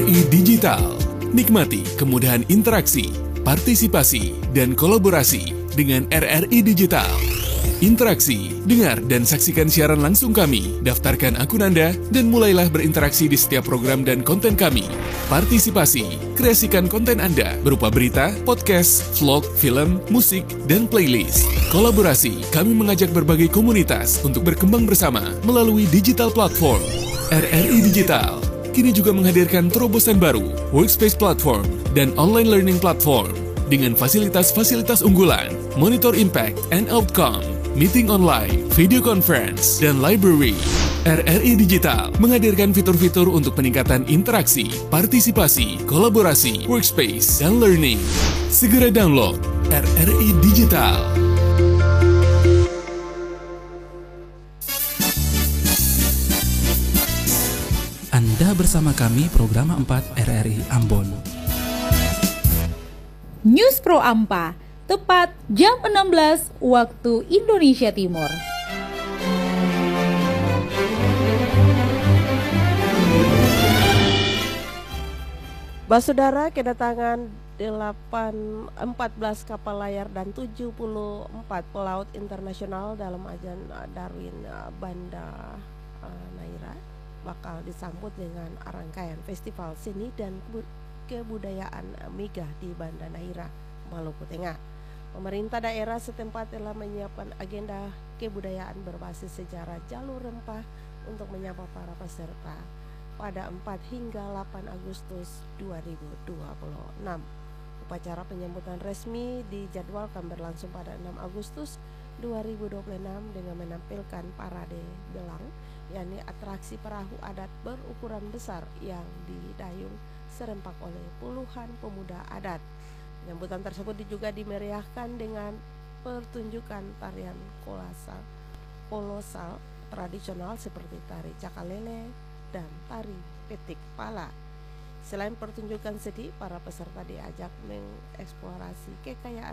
RRI Digital. Nikmati kemudahan interaksi, partisipasi, dan kolaborasi dengan RRI Digital. Interaksi, dengar dan saksikan siaran langsung kami, daftarkan akun Anda, dan mulailah berinteraksi di setiap program dan konten kami. Partisipasi, kreasikan konten Anda berupa berita, podcast, vlog, film, musik, dan playlist. Kolaborasi, kami mengajak berbagai komunitas untuk berkembang bersama melalui digital platform. RRI Digital kini juga menghadirkan terobosan baru, workspace platform, dan online learning platform dengan fasilitas-fasilitas unggulan, monitor impact and outcome, meeting online, video conference, dan library. RRI Digital menghadirkan fitur-fitur untuk peningkatan interaksi, partisipasi, kolaborasi, workspace, dan learning. Segera download RRI Digital. Anda bersama kami program 4 RRI Ambon. News Pro Ampa, tepat jam 16 waktu Indonesia Timur. Saudara, kedatangan 14 kapal layar dan 74 pelaut internasional dalam ajang Darwin Banda Neira bakal disambut dengan rangkaian festival seni dan kebudayaan Megah di Banda Neira, Maluku Tengah. Pemerintah daerah setempat telah menyiapkan agenda kebudayaan berbasis sejarah jalur rempah untuk menyapa para peserta pada 4 hingga 8 Agustus 2026. Upacara penyambutan resmi dijadwalkan berlangsung pada 6 Agustus 2026 dengan menampilkan parade belang, yakni atraksi perahu adat berukuran besar yang didayung serempak oleh puluhan pemuda adat. Penyambutan tersebut juga dimeriahkan dengan pertunjukan tarian kolosal tradisional seperti tari cakalele dan tari petik pala. Selain pertunjukan seni, para peserta diajak mengeksplorasi kekayaan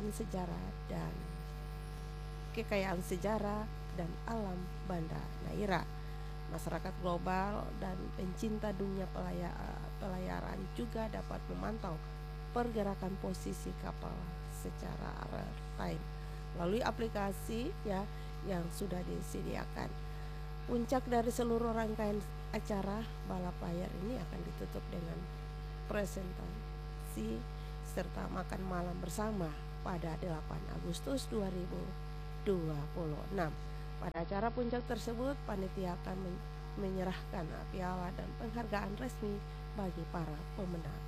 sejarah dan alam Banda Neira. Masyarakat global dan pencinta dunia pelayaran juga dapat memantau pergerakan posisi kapal secara real time melalui aplikasi yang sudah disediakan. Puncak dari seluruh rangkaian acara balap layar ini akan ditutup dengan presentasi serta makan malam bersama pada 8 Agustus 2026. Pada acara puncak tersebut, panitia akan menyerahkan piala dan penghargaan resmi bagi para pemenang.